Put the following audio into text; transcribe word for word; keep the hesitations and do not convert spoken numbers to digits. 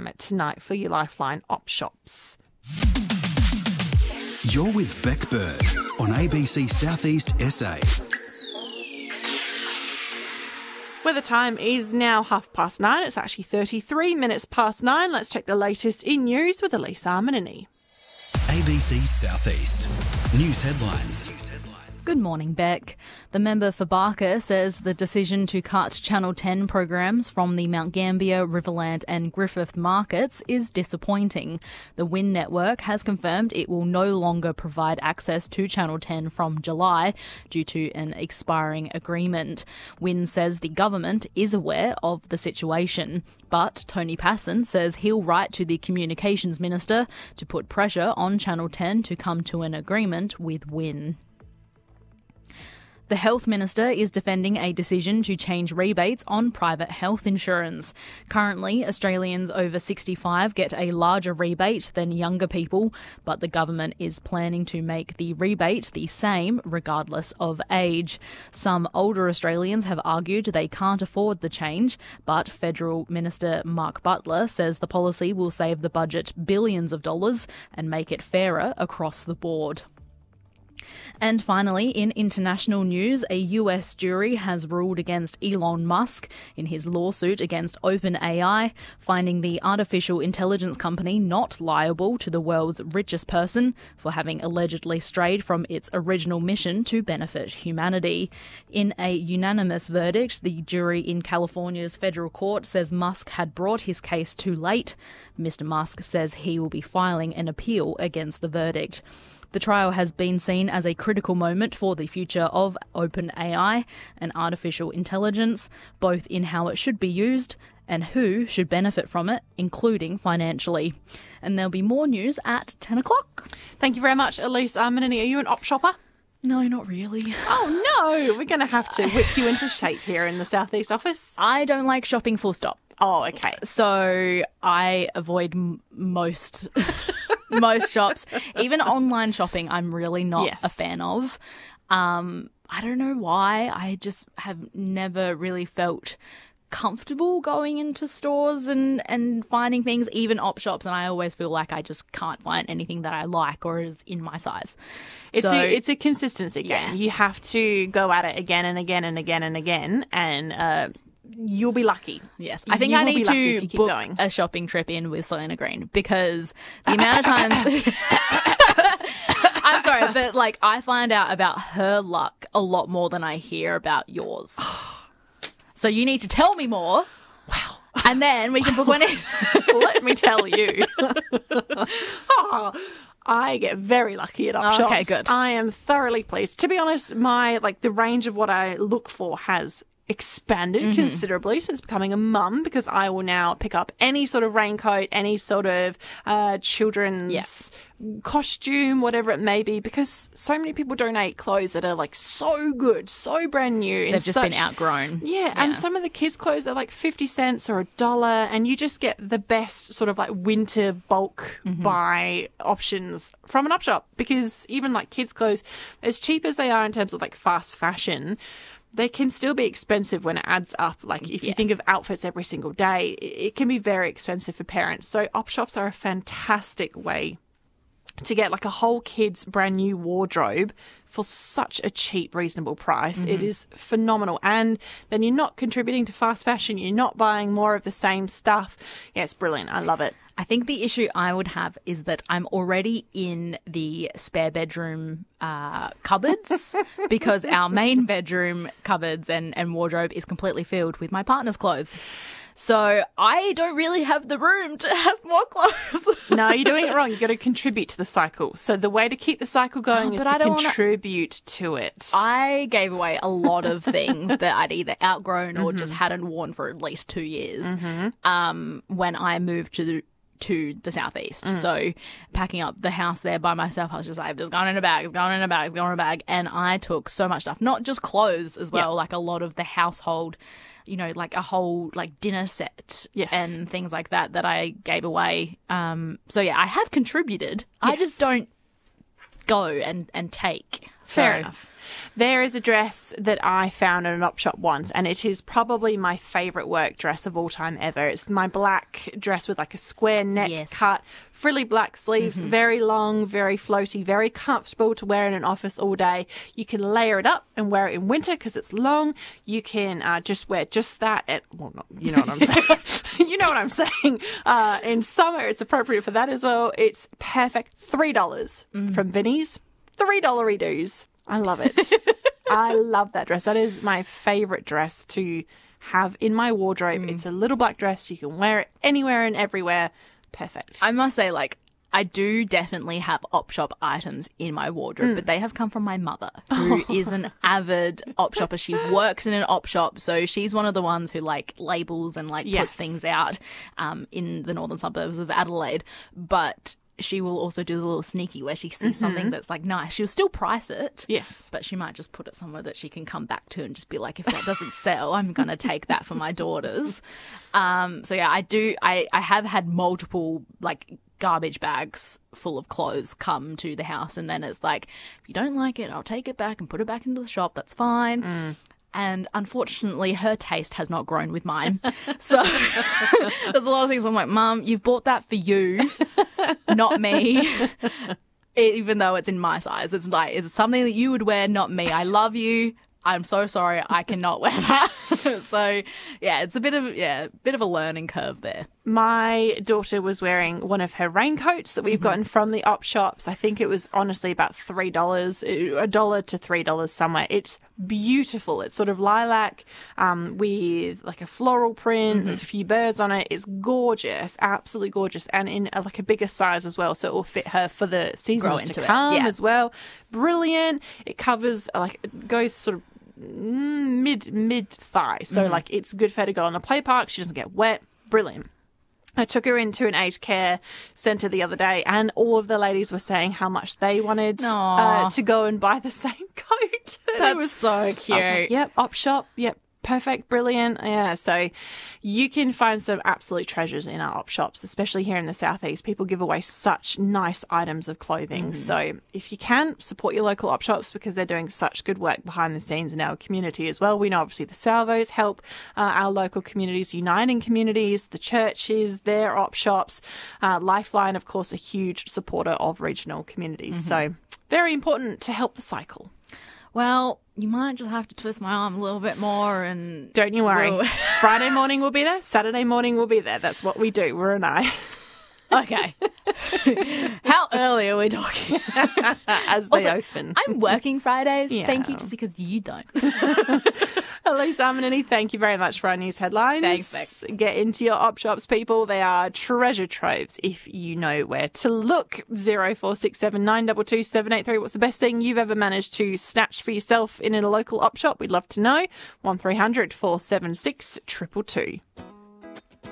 p.m. tonight for your Lifeline op shops. You're with Beck Bird on A B C Southeast S A. Weather time is now half past nine. It's actually thirty-three minutes past nine. Let's check the latest in news with Elise Armanini. A B C Southeast. News headlines. Good morning, Beck. The member for Barker says the decision to cut Channel ten programs from the Mount Gambier, Riverland and Griffith markets is disappointing. The Win Network has confirmed it will no longer provide access to Channel ten from July due to an expiring agreement. Win says the government is aware of the situation, but Tony Passon says he'll write to the Communications Minister to put pressure on Channel ten to come to an agreement with Win. The Health Minister is defending a decision to change rebates on private health insurance. Currently, Australians over sixty-five get a larger rebate than younger people, but the government is planning to make the rebate the same regardless of age. Some older Australians have argued they can't afford the change, but Federal Minister Mark Butler says the policy will save the budget billions of dollars and make it fairer across the board. And finally, in international news, a U S jury has ruled against Elon Musk in his lawsuit against OpenAI, finding the artificial intelligence company not liable to the world's richest person for having allegedly strayed from its original mission to benefit humanity. In a unanimous verdict, the jury in California's federal court says Musk had brought his case too late. Mister Musk says he will be filing an appeal against the verdict. The trial has been seen as a critical moment for the future of OpenAI and artificial intelligence, both in how it should be used and who should benefit from it, including financially. And there'll be more news at ten o'clock. Thank you very much, Elise Armanini. Are you an op shopper? No, not really. Oh, no. We're going to have to whip you into shape here in the Southeast office. I don't like shopping full stop. Oh, okay. So I avoid m- most... Most shops, even online shopping, I'm really not yes. a fan of. Um, I don't know why. I just have never really felt comfortable going into stores and, and finding things, even op shops, and I always feel like I just can't find anything that I like or is in my size. It's, so, a, it's a consistency game. yeah. You have to go at it again and again and again and again, and uh, you'll be lucky. Yes. I think you I will be need lucky if to you keep book going. a shopping trip in with Selena Green because the amount of times... I'm sorry, but like I find out about her luck a lot more than I hear about yours. So you need to tell me more. Wow. And then we can book one in. Let me tell you. Oh, I get very lucky at op Oh, shops. okay, good. I am thoroughly pleased. To be honest, my like the range of what I look for has expanded mm-hmm. considerably since becoming a mum, because I will now pick up any sort of raincoat, any sort of uh, children's yeah. costume, whatever it may be, because so many people donate clothes that are like so good, so brand new. They've just such, been outgrown. Yeah, yeah, and some of the kids' clothes are like fifty cents or a dollar, and you just get the best sort of like winter bulk mm-hmm. buy options from an op shop, because even like kids' clothes, as cheap as they are in terms of like fast fashion, they can still be expensive when it adds up. Like if you yeah. think of outfits every single day, it can be very expensive for parents. So op shops are a fantastic way to get like a whole kid's brand new wardrobe for such a cheap, reasonable price. Mm-hmm. It is phenomenal. And then you're not contributing to fast fashion. You're not buying more of the same stuff. Yeah, it's brilliant. I love it. I think the issue I would have is that I'm already in the spare bedroom uh, cupboards because our main bedroom cupboards and, and wardrobe is completely filled with my partner's clothes. So I don't really have the room to have more clothes. No, you're doing it wrong. You've got to contribute to the cycle. So the way to keep the cycle going Oh, is but to I don't contribute to it. I gave away a lot of things that I'd either outgrown or mm-hmm. just hadn't worn for at least two years mm-hmm. um, when I moved to the to the southeast. Mm. So packing up the house there by myself, I was just like, it's going in a bag, it's going in a bag, it's going in a bag. And I took so much stuff, not just clothes as well, yep. like a lot of the household, you know, like a whole like dinner set yes. and things like that that I gave away. Um, so yeah, I have contributed. Yes. I just don't go and, and take Fair So- enough. There is a dress that I found at an op shop once, and it is probably my favourite work dress of all time ever. It's my black dress with like a square neck Yes. cut, frilly black sleeves, very long, very floaty, very comfortable to wear in an office all day. You can layer it up and wear it in winter because it's long. You can uh, just wear just that at, well, not, you know what I'm saying. You know what I'm saying. Uh, in summer, it's appropriate for that as well. It's perfect. three dollars from Vinnie's. three dollars do's. I love it. I love that dress. That is my favourite dress to have in my wardrobe. It's a little black dress. You can wear it anywhere and everywhere. Perfect. I must say, like, I do definitely have op shop items in my wardrobe, but they have come from my mother, who is an avid op shopper. She works in an op shop, so she's one of the ones who like labels and like Yes. puts things out um, in the northern suburbs of Adelaide. But she will also do the little sneaky where she sees something that's like nice. She'll still price it. Yes. But she might just put it somewhere that she can come back to and just be like, if that doesn't sell, I'm going to take that for my daughters. Um, so yeah, I do. I, I have had multiple like garbage bags full of clothes come to the house, and then it's like, if you don't like it, I'll take it back and put it back into the shop. That's fine. And unfortunately, her taste has not grown with mine. So there's a lot of things I'm like, Mum, you've bought that for you, not me. Even though it's in my size. It's like, it's something that you would wear, not me. I love you. I'm so sorry. I cannot wear that. So, yeah, it's a bit of, yeah, bit of a learning curve there. My daughter was wearing one of her raincoats that we've gotten from the op shops. I think it was honestly about three dollars, a dollar to three dollars somewhere. It's beautiful. It's sort of lilac um, with like a floral print, with a few birds on it. It's gorgeous, absolutely gorgeous, and in a, like a bigger size as well, so it will fit her for the seasons into to it, come yeah. as well. Brilliant. It covers like it goes sort of mm, mid mid thigh, so like it's good for her to go on the play park. She doesn't get wet. Brilliant. I took her into an aged care centre the other day, and all of the ladies were saying how much they wanted uh, Aw. to go and buy the same coat. And it That's was so cute. I was like, yep, op shop, yep, perfect, brilliant. Yeah, so you can find some absolute treasures in our op shops, especially here in the southeast. People give away such nice items of clothing. So if you can, support your local op shops because they're doing such good work behind the scenes in our community as well. We know obviously the Salvos help uh, our local communities, uniting communities, the churches, their op shops. Uh, Lifeline, of course, a huge supporter of regional communities. So very important to help the cycle. Well, you might just have to twist my arm a little bit more and... Don't you worry. We'll- Friday morning we'll be there. Saturday morning we'll be there. That's what we do. We're and I. Okay. How early are we talking? As they Also, open. I'm working Fridays. Yeah. Thank you, just because you don't. Hello, Salmonini. Thank you very much for our news headlines. Thanks, Get into your op shops, people. They are treasure troves if you know where to look. zero four six seven nine two two seven eight three. What's the best thing you've ever managed to snatch for yourself in a local op shop? We'd love to know. one three hundred four seven six two two two.